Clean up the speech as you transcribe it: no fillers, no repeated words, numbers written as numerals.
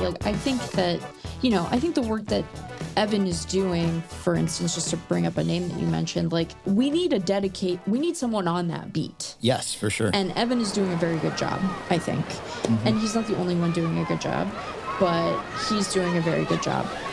like, I think that, I think the work that Evan is doing, for instance, just to bring up a name that you mentioned, like, we need someone on that beat. Yes, for sure. And Evan is doing a very good job, I think. And he's not the only one doing a good job, but he's doing a very good job.